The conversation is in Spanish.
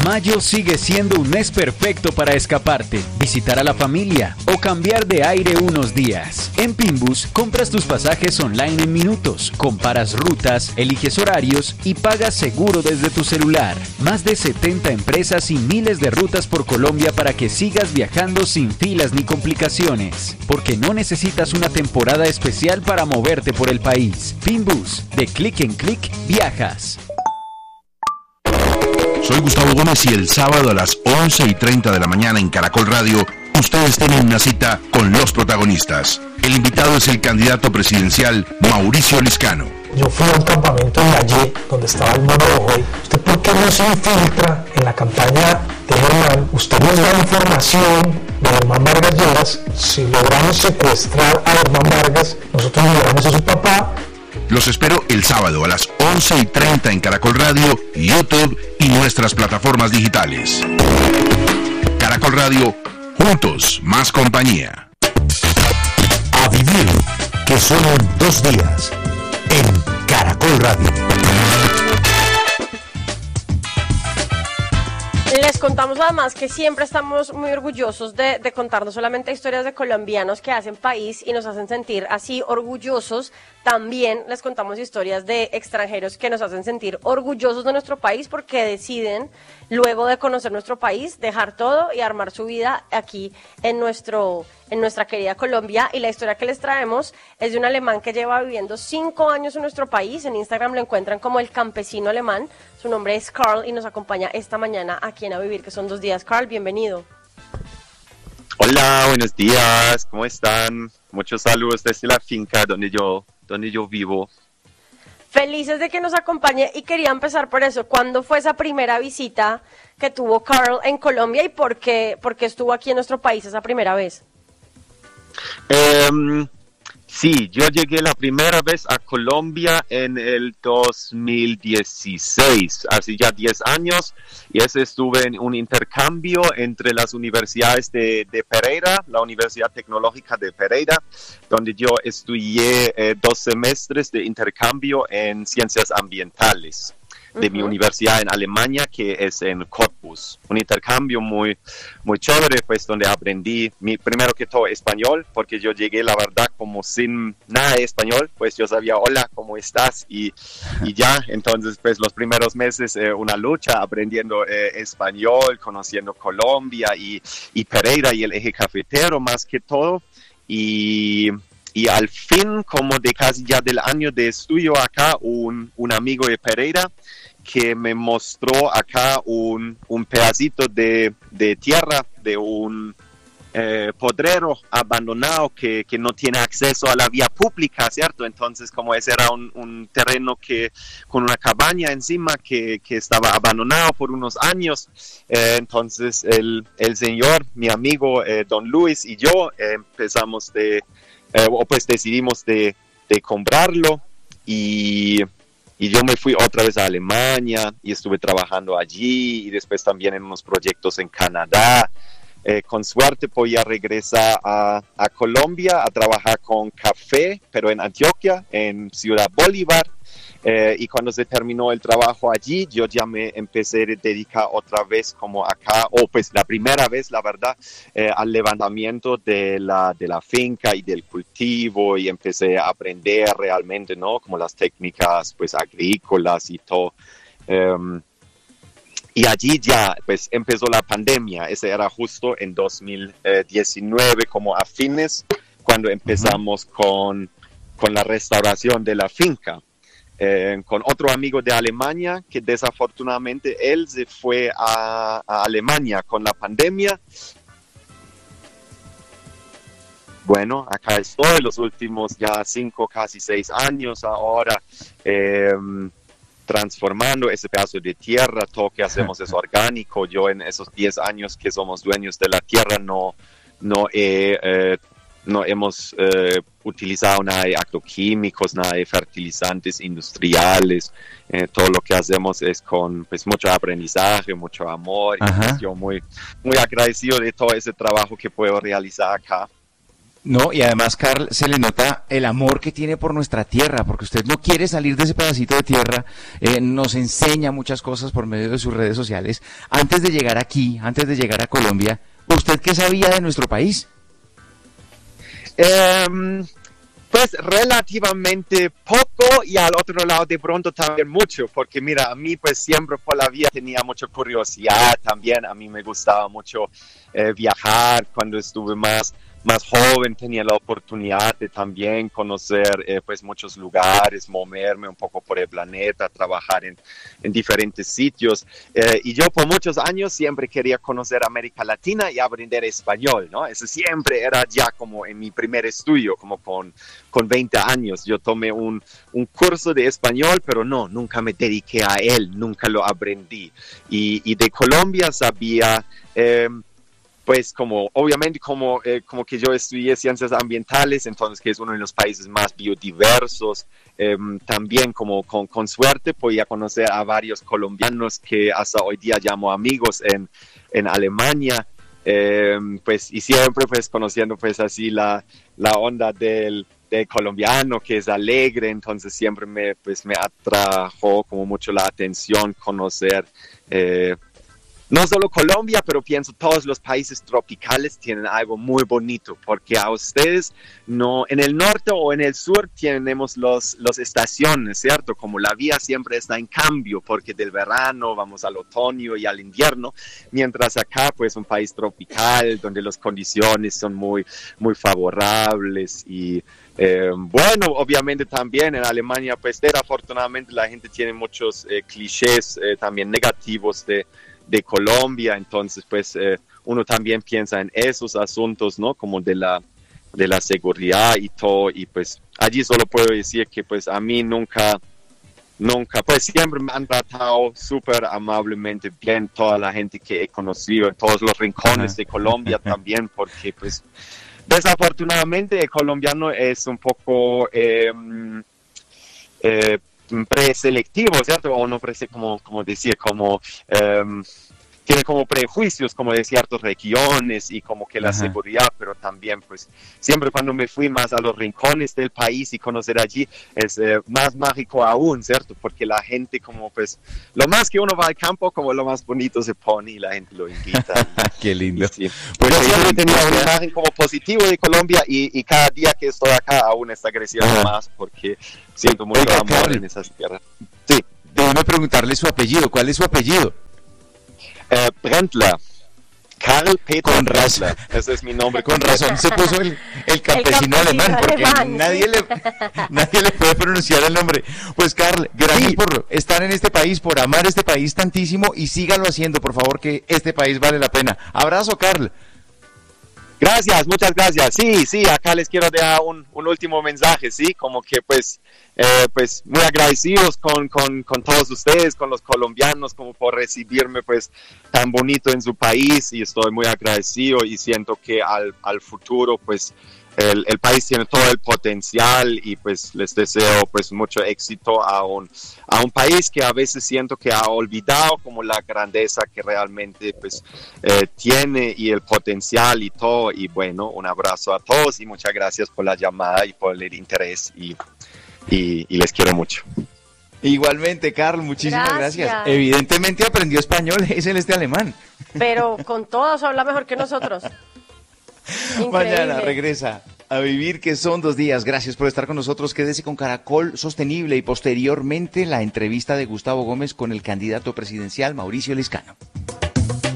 Mayo sigue siendo un mes perfecto para escaparte, visitar a la familia o cambiar de aire unos días. En Pinbus compras tus pasajes online en minutos, comparas rutas, eliges horarios y pagas seguro desde tu celular. Más de 70 empresas y miles de rutas por Colombia para que sigas viajando sin filas ni complicaciones. Porque no necesitas una temporada especial para moverte por el país. Pinbus, de clic en clic, viajas. Soy Gustavo Gómez y el sábado a las 11:30 de la mañana en Caracol Radio, ustedes tienen una cita con los protagonistas. El invitado es el candidato presidencial Mauricio Liscano. Yo fui a un campamento en Valle, donde estaba el mono Rajoy. ¿Usted por qué no se infiltra en la campaña de Germán? Usted nos da información de Germán Vargas Lleras. Si logramos secuestrar a Germán Vargas, nosotros logramos a su papá. Los espero el sábado a las 11:30 en Caracol Radio, YouTube y nuestras plataformas digitales. Caracol Radio, juntos, más compañía. A vivir, que solo 2 días, en Caracol Radio. Les contamos además que siempre estamos muy orgullosos de contar no solamente historias de colombianos que hacen país y nos hacen sentir así orgullosos, también les contamos historias de extranjeros que nos hacen sentir orgullosos de nuestro país porque deciden, luego de conocer nuestro país, dejar todo y armar su vida aquí en nuestra querida Colombia. Y la historia que les traemos es de un alemán que lleva viviendo 5 años en nuestro país. En Instagram lo encuentran como el campesino alemán. Su nombre es Carl y nos acompaña esta mañana aquí en A Vivir, que son 2 días. Carl, bienvenido. Hola, buenos días, ¿cómo están? Muchos saludos desde la finca donde yo vivo. Felices de que nos acompañe y quería empezar por eso. ¿Cuándo fue esa primera visita que tuvo Carl en Colombia y por qué estuvo aquí en nuestro país esa primera vez? Sí, yo llegué la primera vez a Colombia en el 2016, hace ya 10 años, y estuve en un intercambio entre las universidades de Pereira, la Universidad Tecnológica de Pereira, donde yo estudié 2 semestres de intercambio en ciencias ambientales de mi universidad en Alemania, que es en Cottbus. Un intercambio muy, muy chévere, pues donde aprendí primero que todo español, porque yo llegué, la verdad, como sin nada de español, pues yo sabía, hola, ¿cómo estás? Y ya, entonces, pues los primeros meses, una lucha aprendiendo español, conociendo Colombia y Pereira y el eje cafetero más que todo. Y al fin, como de casi ya del año de estudio acá, un amigo de Pereira que me mostró acá un pedacito de tierra de un podrero abandonado que no tiene acceso a la vía pública, ¿cierto? Entonces, como ese era un terreno con una cabaña encima que estaba abandonado por unos años, entonces el señor, mi amigo Don Luis y yo empezamos pues decidimos de comprarlo y yo me fui otra vez a Alemania y estuve trabajando allí y después también en unos proyectos en Canadá. Con suerte podía regresar a Colombia a trabajar con café, pero en Antioquia, en Ciudad Bolívar. Y cuando se terminó el trabajo allí, yo ya me empecé a dedicar otra vez como acá, pues la primera vez, la verdad, al levantamiento de la finca y del cultivo, y empecé a aprender realmente, ¿no? Como las técnicas, pues, agrícolas y todo. Y allí ya, pues, empezó la pandemia. Ese era justo en 2019, como a fines, cuando empezamos con la restauración de la finca. Con otro amigo de Alemania, que desafortunadamente él se fue a Alemania con la pandemia. Bueno, acá estoy los últimos ya 5, casi 6 años ahora, transformando ese pedazo de tierra. Todo que hacemos es orgánico. Yo en esos 10 años que somos dueños de la tierra no hemos utilizado nada de agroquímicos, nada de fertilizantes industriales. Todo lo que hacemos es con, pues, mucho aprendizaje, mucho amor. Y pues, yo muy, muy agradecido de todo ese trabajo que puedo realizar acá. No, y además, Carl, se le nota el amor que tiene por nuestra tierra, porque usted no quiere salir de ese pedacito de tierra, nos enseña muchas cosas por medio de sus redes sociales. Antes de llegar aquí, antes de llegar a Colombia, ¿usted qué sabía de nuestro país? Pues relativamente poco y al otro lado de pronto también mucho, porque mira, a mí pues siempre por la vida tenía mucha curiosidad también, a mí me gustaba mucho viajar cuando estuve más joven, tenía la oportunidad de también conocer pues muchos lugares, moverme un poco por el planeta, trabajar en diferentes sitios y yo por muchos años siempre quería conocer América Latina y aprender español, ¿no? Eso siempre era ya como en mi primer estudio, como con 20 años. Yo tomé un curso de español, pero nunca me dediqué a él, nunca lo aprendí. Y de Colombia sabía... pues como obviamente como que yo estudié ciencias ambientales, entonces que es uno de los países más biodiversos, también como con suerte podía conocer a varios colombianos que hasta hoy día llamo amigos en Alemania, pues y siempre pues conociendo pues así la onda del colombiano que es alegre, entonces siempre me atrajo como mucho la atención conocer no solo Colombia, pero pienso todos los países tropicales tienen algo muy bonito, porque a ustedes no, en el norte o en el sur tenemos los estaciones, ¿cierto? Como la vida siempre está en cambio, porque del verano vamos al otoño y al invierno, mientras acá pues un país tropical donde las condiciones son muy, muy favorables y bueno, obviamente también en Alemania pues afortunadamente la gente tiene muchos clichés también negativos de Colombia, entonces pues uno también piensa en esos asuntos, ¿no? Como de la seguridad y todo, y pues allí solo puedo decir que pues a mí nunca, pues siempre me han tratado súper amablemente bien toda la gente que he conocido en todos los rincones de Colombia también, porque pues desafortunadamente el colombiano es un poco preselectivo, ¿cierto? O no como decir, como tiene como prejuicios como de ciertas regiones y como que la seguridad, pero también pues siempre cuando me fui más a los rincones del país y conocer allí es más mágico aún, ¿cierto? Porque la gente como pues, lo más que uno va al campo, como lo más bonito se pone y la gente lo invita. Qué lindo. Sí. Pues yo siempre tenía una imagen como positivo de Colombia y cada día que estoy acá aún está creciendo más porque siento mucho amor en esas tierras. Sí. Déjame preguntarle su apellido. ¿Cuál es su apellido? Brendler. Karl Peter Brendler. Ese es mi nombre. Con razón se puso el campesino alemán, porque nadie le puede pronunciar el nombre. Pues Karl, gracias por estar en este país, por amar este país tantísimo y sígalo haciendo, por favor, que este país vale la pena. Abrazo, Karl. Gracias, muchas gracias. Sí, acá les quiero dejar un último mensaje, sí, como que pues muy agradecidos con todos ustedes, con los colombianos, como por recibirme pues tan bonito en su país, y estoy muy agradecido y siento que al futuro pues el país tiene todo el potencial y pues les deseo pues mucho éxito a un país que a veces siento que ha olvidado como la grandeza que realmente pues tiene y el potencial y todo. Y bueno, un abrazo a todos y muchas gracias por la llamada y por el interés y les quiero mucho. Igualmente, Karl, muchísimas gracias. Evidentemente aprendió español, es el alemán. Pero con todos habla mejor que nosotros. Increíble. Mañana regresa a Vivir, que son 2 días. Gracias por estar con nosotros. Quédese con Caracol Sostenible y posteriormente la entrevista de Gustavo Gómez con el candidato presidencial Mauricio Liscano.